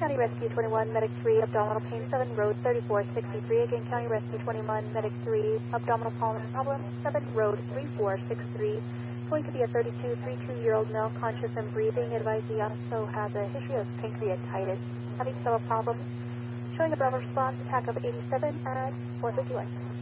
County Rescue 21, Medic 3, abdominal pain 7, road 3463. Again, County Rescue 21, Medic 3, abdominal problem 7, road 3463. Going to be a 32-year-old male, conscious and breathing. Advised he also has a history of pancreatitis. Having stomach problems. Showing a Bravo response, attack of 87 at 451.